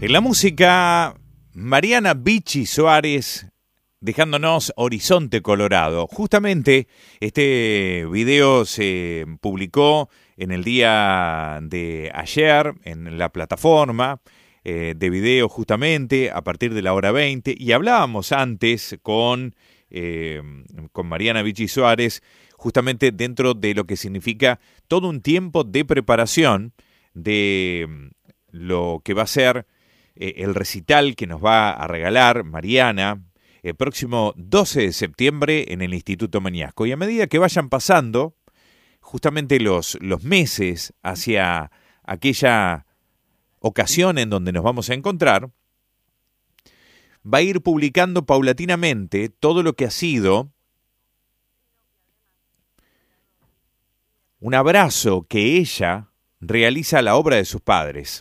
En la música, Mariana Vichy Suárez, dejándonos Horizonte Colorado. Justamente este video se publicó en el día de ayer en la plataforma de video, justamente a partir de la hora 20, y hablábamos antes con Mariana Vichy Suárez, justamente dentro de lo que significa todo un tiempo de preparación de lo que va a ser el recital que nos va a regalar Mariana el próximo 12 de septiembre en el Instituto Mañasco. Y a medida que vayan pasando justamente los meses hacia aquella ocasión en donde nos vamos a encontrar, va a ir publicando paulatinamente todo lo que ha sido un abrazo que ella realiza a la obra de sus padres.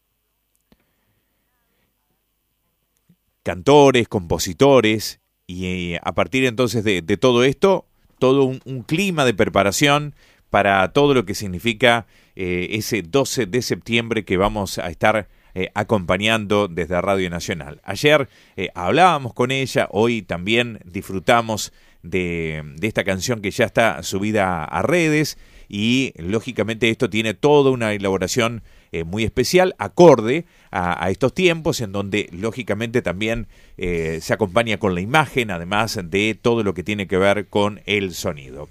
Cantores, compositores, y a partir entonces de todo esto, todo un clima de preparación para todo lo que significa ese 12 de septiembre que vamos a estar acompañando desde Radio Nacional. Ayer hablábamos con ella, hoy también disfrutamos de esta canción que ya está subida a redes, y lógicamente esto tiene toda una elaboración muy especial, acorde a estos tiempos en donde lógicamente también se acompaña con la imagen, además de todo lo que tiene que ver con el sonido.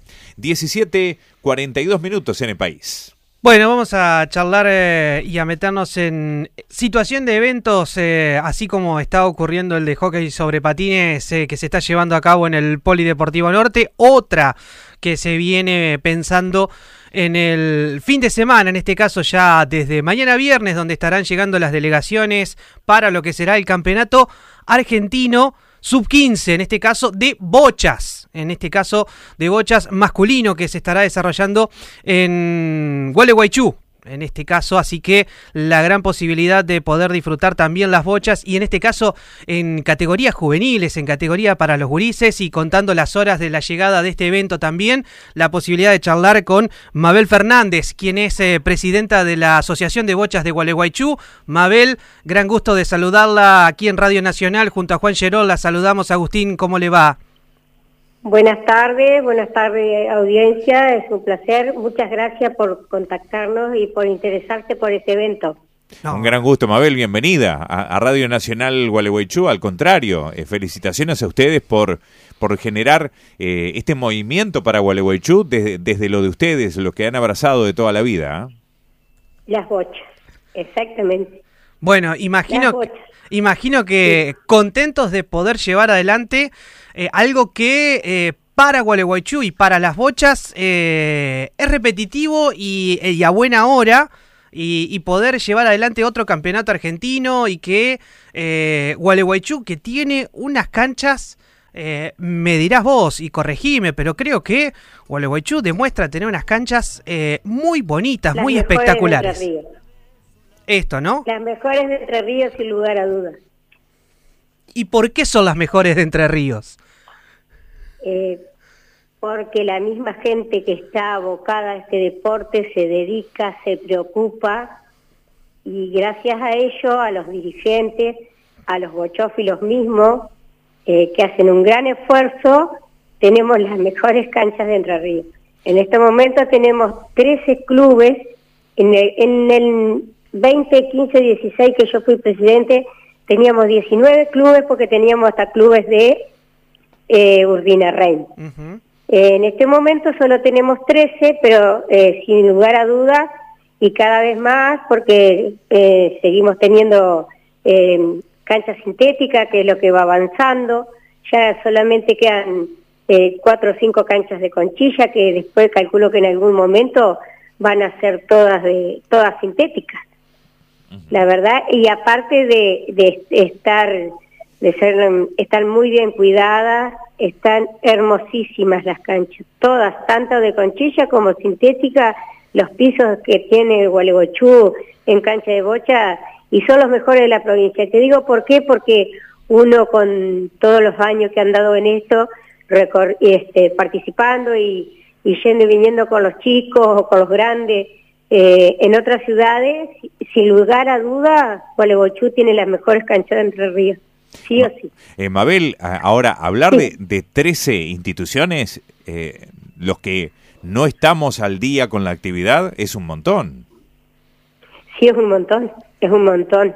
17:42 en el país. Bueno, vamos a charlar y a meternos en situación de eventos, así como está ocurriendo el de hockey sobre patines que se está llevando a cabo en el Polideportivo Norte. Otra que se viene pensando en el fin de semana, en este caso ya desde mañana viernes, donde estarán llegando las delegaciones para lo que será el campeonato argentino sub-15, en este caso de bochas, masculino, que se estará desarrollando en Gualeguaychú, en este caso, así que la gran posibilidad de poder disfrutar también las bochas, y en este caso en categorías juveniles, en categoría para los gurises, y contando las horas de la llegada de este evento también, la posibilidad de charlar con Mabel Fernández, quien es presidenta de la Asociación de Bochas de Gualeguaychú. Mabel, gran gusto de saludarla aquí en Radio Nacional, junto a Juan Gerol. La saludamos. Agustín, ¿cómo le va? Buenas tardes audiencia, es un placer, muchas gracias por contactarnos y por interesarse por este evento. No. Un gran gusto, Mabel, bienvenida a Radio Nacional Gualeguaychú. Al contrario, felicitaciones a ustedes por generar este movimiento para Gualeguaychú desde lo de ustedes, lo que han abrazado de toda la vida. Las bochas, exactamente. Bueno, imagino que sí, contentos de poder llevar adelante algo que para Gualeguaychú y para las bochas es repetitivo y a buena hora, y poder llevar adelante otro campeonato argentino, y que Gualeguaychú, que tiene unas canchas, me dirás vos y corregime, pero creo que Gualeguaychú demuestra tener unas canchas muy bonitas, muy espectaculares. Esto, ¿no? Las mejores de Entre Ríos, sin lugar a dudas. ¿Y por qué son las mejores de Entre Ríos? Porque la misma gente que está abocada a este deporte se dedica, se preocupa, y gracias a ello, a los dirigentes, a los bochófilos mismos, que hacen un gran esfuerzo, tenemos las mejores canchas de Entre Ríos. En este momento tenemos 13 clubes. En el 2015, 16 que yo fui presidente, teníamos 19 clubes, porque teníamos hasta clubes de Urbina Rein. Uh-huh. En este momento solo tenemos 13, pero sin lugar a dudas, y cada vez más, porque seguimos teniendo canchas sintéticas, que es lo que va avanzando. Ya solamente quedan 4 o 5 canchas de conchilla, que después calculo que en algún momento van a ser todas sintéticas. La verdad, y aparte de estar muy bien cuidadas, están hermosísimas las canchas, todas, tanto de conchilla como sintética. Los pisos que tiene Gualeguaychú en cancha de bocha, y son los mejores de la provincia. Te digo por qué, porque uno, con todos los años que han dado en esto, participando y yendo y viniendo con los chicos o con los grandes, en otras ciudades, sin lugar a duda, Gualeguaychú tiene las mejores canchas de Entre Ríos, sí o sí. Mabel, ahora, hablar Sí. de 13 instituciones, los que no estamos al día con la actividad, es un montón. Sí, es un montón, es un montón.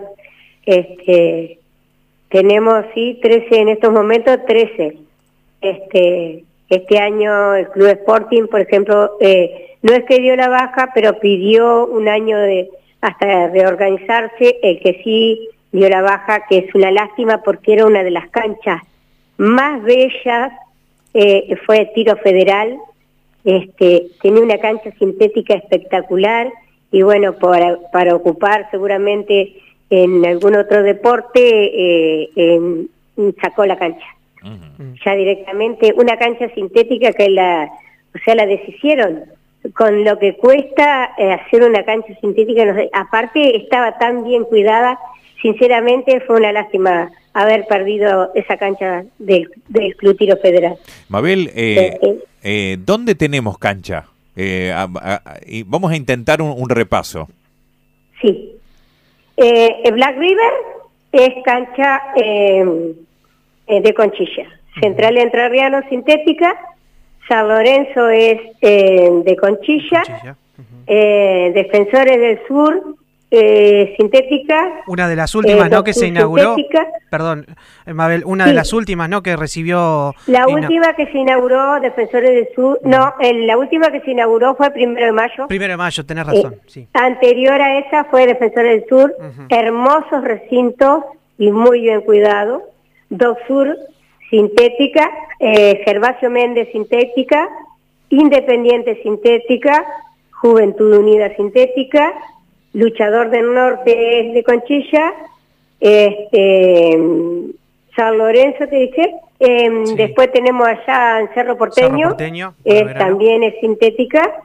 Tenemos, sí, 13 en estos momentos, 13. Este año el Club Sporting, por ejemplo, no es que dio la baja, pero pidió un año hasta reorganizarse. El que sí dio la baja, que es una lástima porque era una de las canchas más bellas, fue Tiro Federal. Tenía una cancha sintética espectacular y bueno, para ocupar seguramente en algún otro deporte, sacó la cancha. Ya directamente, una cancha sintética que la deshicieron. Con lo que cuesta hacer una cancha sintética, no sé, aparte estaba tan bien cuidada, sinceramente fue una lástima haber perdido esa cancha del Club Tiro Federal. Mabel, ¿dónde tenemos cancha? Y vamos a intentar un repaso. Sí. Black River es cancha de Conchilla. Central Entrerriano sintética. San Lorenzo es de Conchilla. Defensores del Sur sintética. Una de las últimas, ¿no? Que se inauguró. Sintética. Perdón, Mabel, una de las últimas, ¿no? Que recibió. La última que se inauguró, Defensores del Sur. No, la última que se inauguró fue 1 de mayo. 1 de mayo, tenés razón, sí. Anterior a esa fue Defensores del Sur. Hermosos recintos y muy bien cuidados. Doc Sur sintética, Gervasio Méndez sintética, Independiente sintética, Juventud Unida sintética, Luchador del Norte es de Conchilla, San Lorenzo, te dije, sí. Después tenemos allá en Cerro Porteño, también es sintética,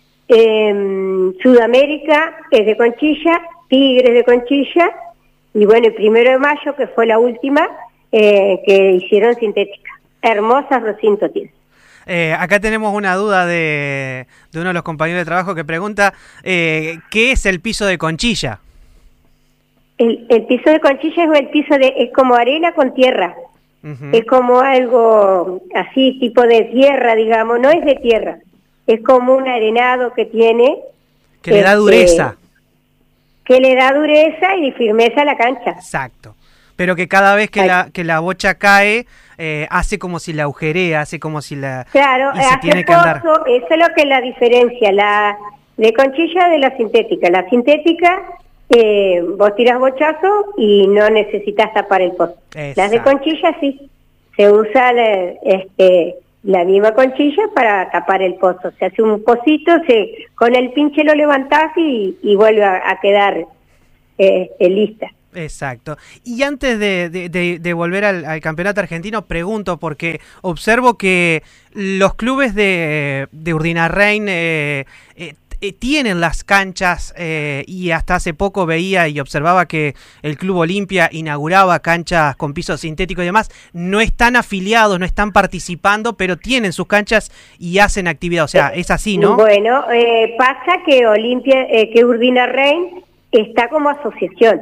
Sudamérica es de Conchilla, Tigres de Conchilla, y bueno, el 1 de mayo, que fue la última, que hicieron sintética. Hermosas recintos tiene. Acá tenemos una duda de uno de los compañeros de trabajo que pregunta, ¿qué es el piso de Conchilla? El piso de Conchilla es como arena con tierra. Es como algo así, tipo de tierra, digamos, no es de tierra. Es como un arenado que tiene. Que le da dureza. Que le da dureza y firmeza a la cancha. Exacto. Pero que cada vez que la bocha cae, hace como si la agujerea, hace como si la... Claro, y se tiene que andar. Eso es lo que es la diferencia, la de Conchilla de la sintética. La sintética, vos tirás bochazo y no necesitas tapar el pozo. Exacto. Las de Conchilla sí, se usa la misma conchilla para tapar el pozo. Se hace un pocito, con el pinche lo levantás y vuelve a quedar lista. Exacto. Y antes de volver al campeonato argentino, pregunto, porque observo que los clubes de Urdinarrain tienen las canchas, y hasta hace poco veía y observaba que el Club Olimpia inauguraba canchas con piso sintético y demás. No están afiliados, no están participando, pero tienen sus canchas y hacen actividad. O sea, es así, ¿no? Bueno, pasa que que Urdinarrain está como asociación.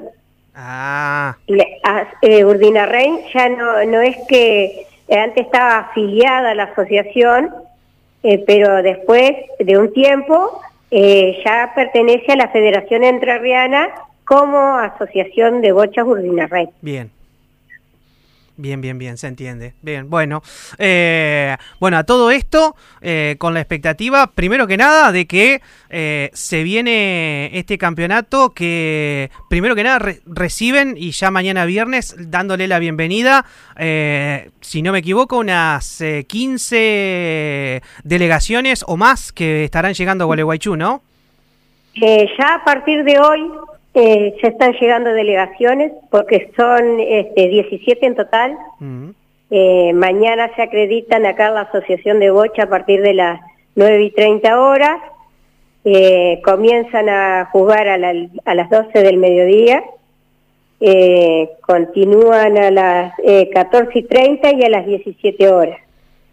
Urdinarrain ya no es que antes estaba afiliada a la asociación, pero después de un tiempo ya pertenece a la Federación Entrerriana como asociación de bochas Urdinarrain. Bien, se entiende. Bien, bueno, a todo esto, con la expectativa, primero que nada, de que se viene este campeonato que, primero que nada, reciben, y ya mañana viernes, dándole la bienvenida, si no me equivoco, unas 15 delegaciones o más que estarán llegando a Gualeguaychú, ¿no? Ya a partir de hoy ya están llegando delegaciones, porque son 17 en total. Mañana se acreditan acá en la Asociación de Bocha a partir de las 9:30 horas. Comienzan a jugar a las 12 del mediodía. Continúan a las 14:30 y a las 17 horas.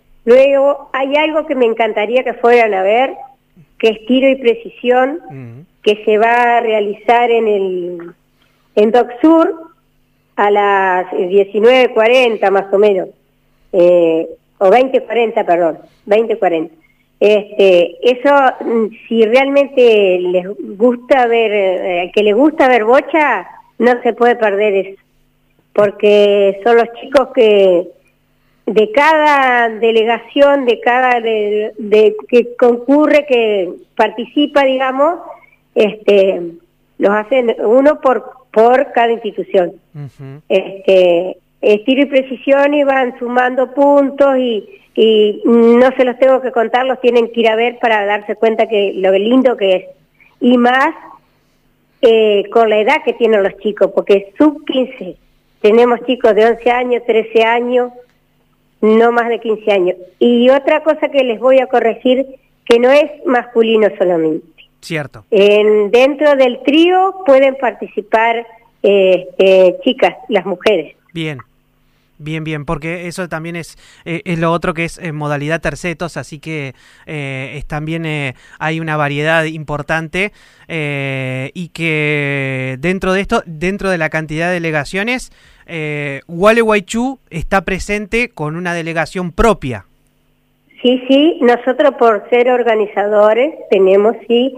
Luego hay algo que me encantaría que fueran a ver, que es tiro y precisión, que se va a realizar en Dock Sur a las 19:40 más o menos, o 20:40, perdón, 20:40. Eso, si realmente les gusta ver, que les gusta ver bocha, no se puede perder eso, porque son los chicos que de cada delegación, de cada que concurre, que participa, digamos, los hacen uno por cada institución. Uh-huh. Estilo y precisión, y van sumando puntos y no se los tengo que contar, los tienen que ir a ver para darse cuenta que lo lindo que es. Y más con la edad que tienen los chicos, porque es sub-15. Tenemos chicos de 11 años, 13 años, no más de 15 años. Y otra cosa que les voy a corregir, que no es masculino solamente. Cierto. Dentro del trío pueden participar chicas, las mujeres. Bien. Bien, porque eso también es lo otro, que es en modalidad tercetos, así que también hay una variedad importante y que dentro de esto, dentro de la cantidad de delegaciones, Gualeguaychú está presente con una delegación propia. Sí, nosotros por ser organizadores tenemos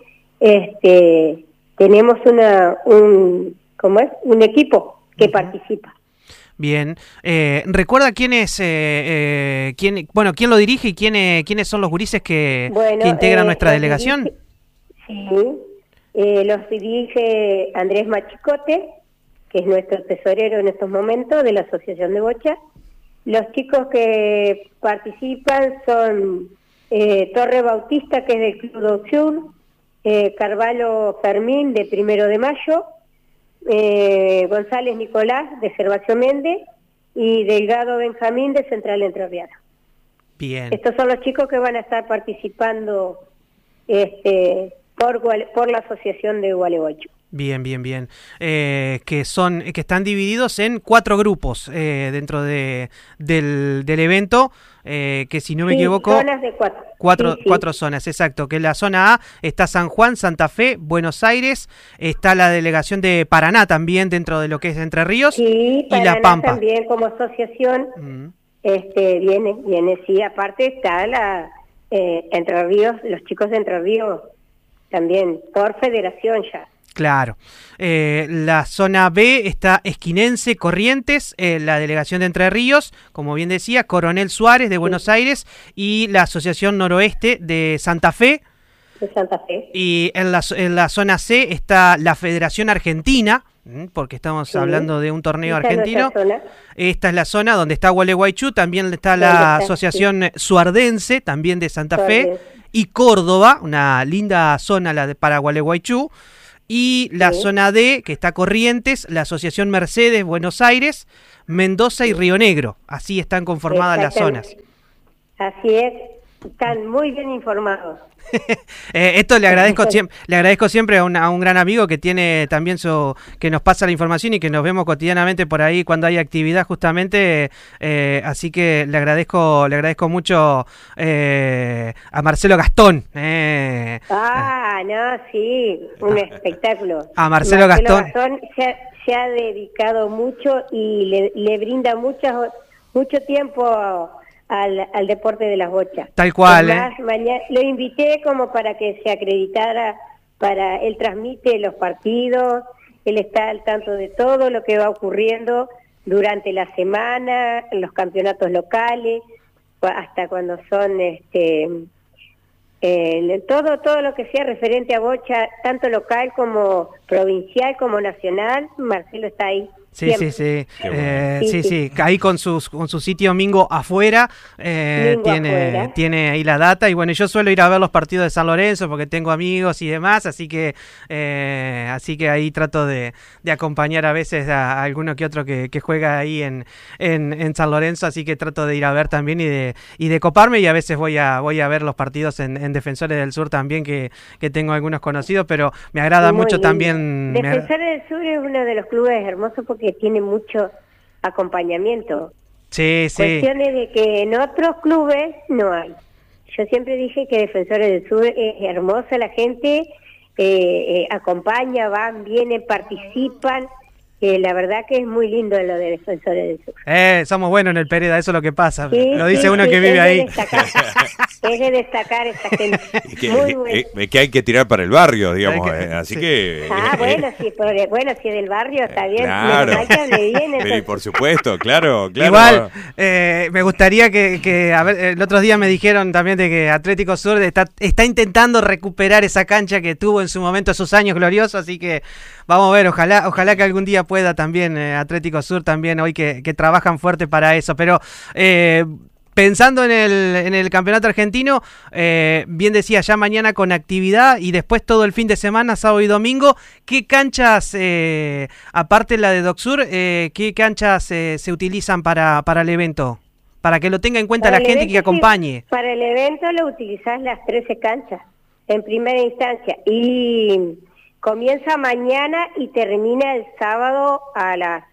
tenemos un equipo que participa. Bien, ¿recuerda quién es, quién lo dirige y quiénes son los gurises que integran nuestra delegación? Los dirige Andrés Machicote, que es nuestro tesorero en estos momentos de la Asociación de Bocha. Los chicos que participan son Torre Bautista, que es del Club Dock Sur, Carvalho Fermín, de 1 de Mayo, González Nicolás, de Gervasio Méndez, y Delgado Benjamín, de Central Entrerriana. Bien. Estos son los chicos que van a estar participando por la Asociación de Gualeguaychú. Bien. Que están divididos en 4 grupos dentro del evento, que si no me equivoco... zonas de 4. Cuatro zonas, exacto. Que en la zona A está San Juan, Santa Fe, Buenos Aires, está la delegación de Paraná también dentro de lo que es Entre Ríos, y Paraná La Pampa. También como asociación viene, sí. Aparte está Entre Ríos, los chicos de Entre Ríos también, por federación ya. Claro. La zona B está Esquinense, Corrientes, la delegación de Entre Ríos, como bien decía, Coronel Suárez de Buenos Aires, y la Asociación Noroeste de Santa Fe. Y en la zona C está la Federación Argentina, porque estamos hablando de un torneo argentino. Esta es la zona donde está Gualeguaychú, también está la Asociación Suardense, también de Santa Fe, y Córdoba, una linda zona para Gualeguaychú. Y la zona D, que está Corrientes, la Asociación Mercedes, Buenos Aires, Mendoza y Río Negro. Así están conformadas las zonas. Así es, están muy bien informados. Esto le agradezco siempre a un gran amigo que tiene también que nos pasa la información y que nos vemos cotidianamente por ahí cuando hay actividad justamente, así que le agradezco mucho a Marcelo Gastón. Un espectáculo. A Marcelo Gastón se ha dedicado mucho y le brinda mucho tiempo al deporte de las bochas. Tal cual. Además, mañana lo invité como para que se acreditara, él transmite los partidos, él está al tanto de todo lo que va ocurriendo durante la semana, en los campeonatos locales, hasta cuando son todo lo que sea referente a bocha, tanto local como provincial como nacional. Marcelo está ahí. Sí. Ahí con su sitio Mingo Afuera, tiene ahí la data, y bueno, yo suelo ir a ver los partidos de San Lorenzo porque tengo amigos y demás, así que ahí trato de acompañar a veces a alguno que otro que juega ahí en San Lorenzo, así que trato de ir a ver también y de coparme, y a veces voy a ver los partidos en Defensores del Sur también, que tengo algunos conocidos, pero me agrada mucho lindo. También. Defensores del Sur es uno de los clubes hermosos porque tiene mucho acompañamiento. Sí. Cuestiones de que en otros clubes no hay. Yo siempre dije que Defensores del Sur es hermosa la gente, acompaña, van, vienen, participan. La verdad que es muy lindo lo de Defensores del Sur. Somos buenos en el Pereda, eso es lo que pasa. Sí, lo dice uno que vive ahí. Es de destacar esta gente. Muy bueno. Que hay que tirar para el barrio, digamos. Así que. Si es del barrio, está bien. Claro. Pero por supuesto, claro. Igual, me gustaría que a ver, el otro día me dijeron también de que Atlético Sur está intentando recuperar esa cancha que tuvo en su momento, esos años gloriosos, así que vamos a ver, ojalá que algún día pueda también Atlético Sur, también hoy que trabajan fuerte para eso, pero pensando en el campeonato argentino, bien decía, ya mañana con actividad y después todo el fin de semana, sábado y domingo, ¿qué canchas, aparte la de Docsur, qué canchas se utilizan para el evento? Para que lo tenga en cuenta la gente que acompañe. Sí, para el evento lo utilizás las 13 canchas, en primera instancia, y comienza mañana y termina el sábado a la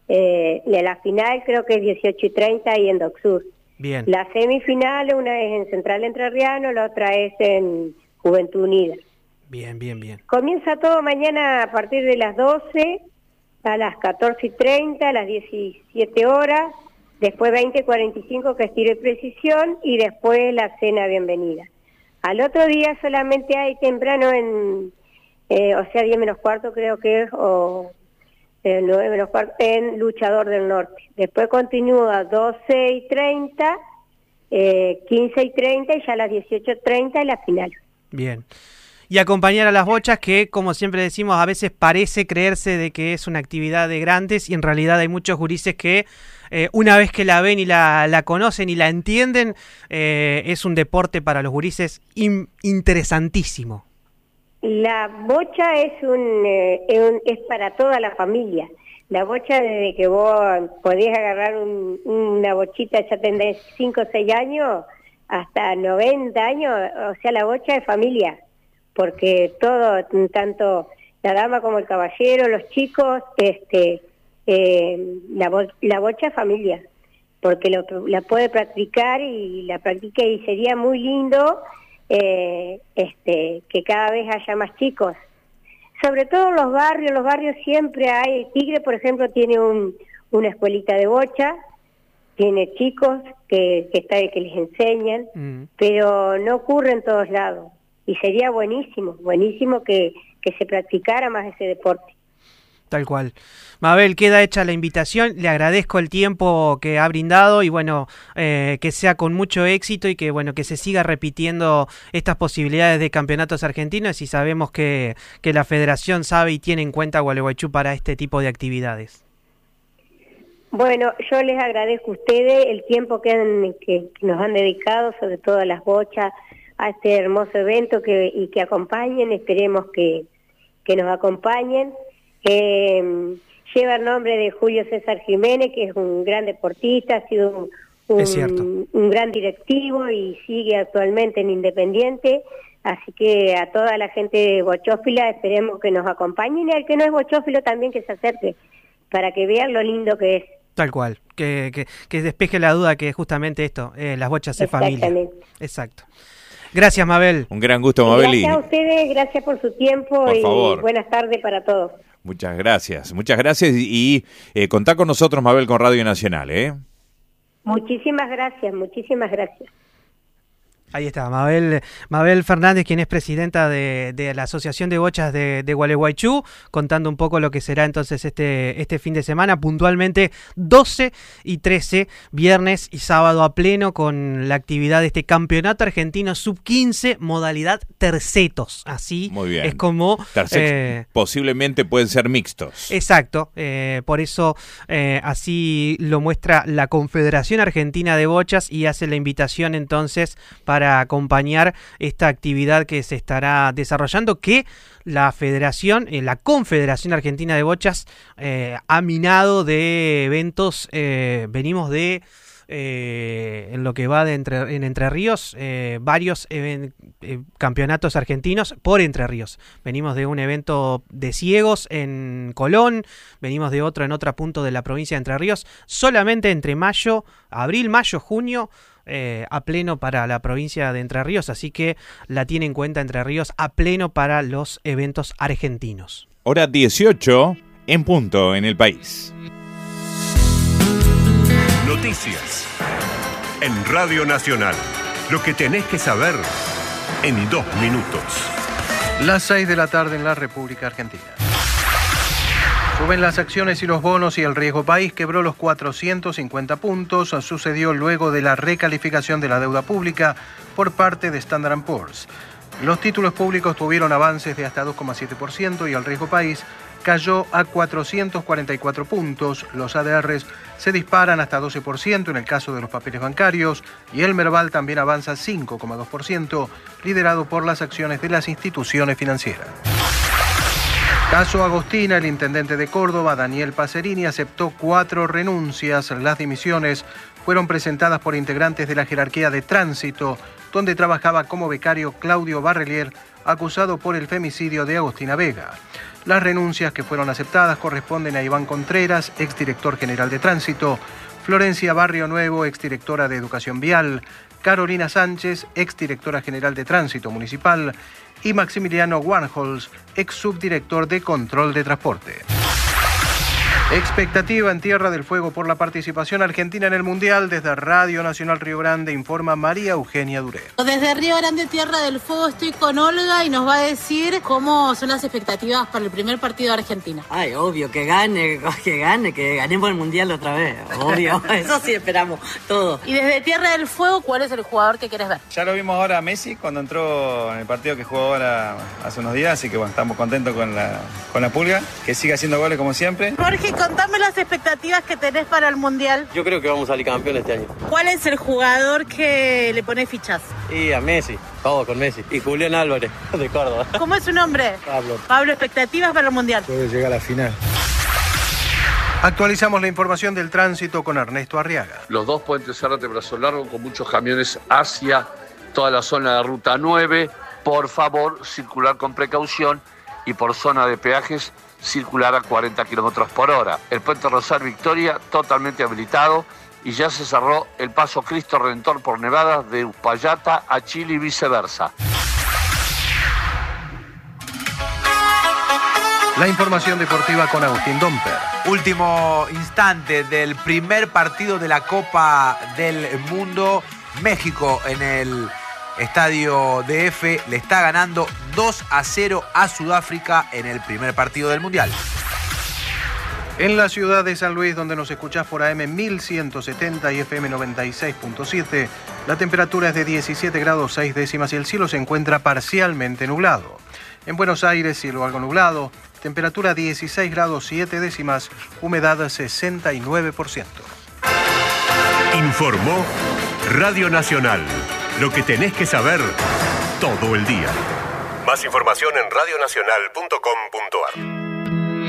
final, creo que es 18:30 y en Docsur. Bien. La semifinal, una es en Central Entrerriano, la otra es en Juventud Unida. Bien. Comienza todo mañana a partir de las 12, a las 14:30, a las 17 horas, después 20:45 que es tiro y precisión y después la cena bienvenida. Al otro día solamente hay temprano 10 menos cuarto creo que es, o 9 menos cuarto, en Luchador del Norte. Después continúa 12:30, 15:30 y ya a las 18:30 la final. Bien. Y acompañar a las bochas que, como siempre decimos, a veces parece creerse de que es una actividad de grandes y en realidad hay muchos gurises que una vez que la ven y la conocen y la entienden, es un deporte para los gurises interesantísimo. La bocha es es para toda la familia. La bocha, desde que vos podés agarrar una bochita, ya tenés 5 o 6 años, hasta 90 años, o sea, la bocha es familia, porque todo, tanto la dama como el caballero, los chicos, la bocha es familia, porque la puede practicar y la practica, y sería muy lindo que cada vez haya más chicos, sobre todo en los barrios siempre hay. Tigre, por ejemplo, tiene una escuelita de bocha, tiene chicos que les enseñan, pero no ocurre en todos lados, y sería buenísimo que se practicara más ese deporte. Tal cual. Mabel, queda hecha la invitación, le agradezco el tiempo que ha brindado y bueno, que sea con mucho éxito y que bueno, que se siga repitiendo estas posibilidades de campeonatos argentinos, y sabemos que la federación sabe y tiene en cuenta a Gualeguaychú para este tipo de actividades. Bueno, yo les agradezco a ustedes el tiempo que nos han dedicado, sobre todo a las bochas, a este hermoso evento y que acompañen, esperemos que nos acompañen. Lleva el nombre de Julio César Jiménez, que es un gran deportista, ha sido un gran directivo y sigue actualmente en Independiente, así que a toda la gente bochófila esperemos que nos acompañen, y al que no es bochófilo también que se acerque, para que vean lo lindo que es. Tal cual, que despeje la duda que justamente esto, las bochas es familia. Exacto. Gracias, Mabel. Un gran gusto, Mabel. Gracias a ustedes, gracias por su tiempo y buenas tardes para todos. Muchas gracias y contá con nosotros, Mabel, con Radio Nacional, ¿eh? Muchísimas gracias. Ahí está, Mabel Fernández, quien es presidenta de la Asociación de Bochas de Gualeguaychú, contando un poco lo que será entonces este fin de semana, puntualmente 12 y 13, viernes y sábado a pleno, con la actividad de este Campeonato Argentino Sub-15, modalidad tercetos. Así muy bien. Es como... posiblemente pueden ser mixtos. Exacto, por eso así lo muestra la Confederación Argentina de Bochas y hace la invitación entonces para acompañar esta actividad que se estará desarrollando, que la Federación, la Confederación Argentina de Bochas ha minado de eventos. Venimos de en lo que va en Entre Ríos, varios campeonatos argentinos por Entre Ríos. Venimos de un evento de ciegos en Colón, venimos de otro en otro punto de la provincia de Entre Ríos. Solamente entre abril, mayo, junio, a pleno para la provincia de Entre Ríos, así que la tiene en cuenta Entre Ríos a pleno para los eventos argentinos. Hora 18 en punto en el país. Noticias en Radio Nacional. Lo que tenés que saber en 2 minutos. Las 6 de la tarde en la República Argentina. Suben las acciones y los bonos y el riesgo país quebró los 450 puntos. Sucedió luego de la recalificación de la deuda pública por parte de Standard & Poor's. Los títulos públicos tuvieron avances de hasta 2,7% y el riesgo país cayó a 444 puntos. Los ADRs se disparan hasta 12% en el caso de los papeles bancarios y el Merval también avanza 5,2%, liderado por las acciones de las instituciones financieras. Caso Agostina, el intendente de Córdoba, Daniel Pacerini, aceptó 4 renuncias. Las dimisiones fueron presentadas por integrantes de la jerarquía de tránsito, donde trabajaba como becario Claudio Barrelier, acusado por el femicidio de Agostina Vega. Las renuncias que fueron aceptadas corresponden a Iván Contreras, exdirector general de tránsito, Florencia Barrio Nuevo, exdirectora de Educación Vial, Carolina Sánchez, exdirectora general de Tránsito Municipal, y Maximiliano Warhols, ex subdirector de Control de Transporte. Expectativa en Tierra del Fuego por la participación argentina en el Mundial. Desde Radio Nacional Río Grande informa María Eugenia Duré. Desde Río Grande, Tierra del Fuego, estoy con Olga y nos va a decir cómo son las expectativas para el primer partido de Argentina. Ay, obvio, que ganemos el Mundial otra vez, obvio, eso sí esperamos, todo. Y desde Tierra del Fuego, ¿cuál es el jugador que querés ver? Ya lo vimos ahora a Messi cuando entró en el partido que jugó ahora hace unos días, así que bueno, estamos contentos con la Pulga, que siga haciendo goles como siempre. Jorge, contame las expectativas que tenés para el Mundial. Yo creo que vamos a salir campeón este año. ¿Cuál es el jugador que le pone fichas? Y a Messi, todo con Messi. Y Julián Álvarez, de Córdoba. ¿Cómo es su nombre? Pablo. Pablo, expectativas para el Mundial. Puede llegar a la final. Actualizamos la información del tránsito con Ernesto Arriaga. Los 2 puentes Zárate Brazo Largo con muchos camiones hacia toda la zona de Ruta 9. Por favor, circular con precaución y por zona de peajes, circular a 40 kilómetros por hora. El puente Rosario Victoria totalmente habilitado y ya se cerró el paso Cristo Redentor por Nevadas de Uspallata a Chile y viceversa. La información deportiva con Agustín Domper. Último instante del primer partido de la Copa del Mundo. México en el Estadio DF le está ganando 2-0 a Sudáfrica en el primer partido del Mundial. En la ciudad de San Luis, donde nos escuchás por AM 1170 y FM 96.7, la temperatura es de 17 grados 6 décimas y el cielo se encuentra parcialmente nublado. En Buenos Aires, cielo algo nublado, temperatura 16 grados 7 décimas, humedad 69%. Informó Radio Nacional. Lo que tenés que saber todo el día. Más información en radionacional.com.ar.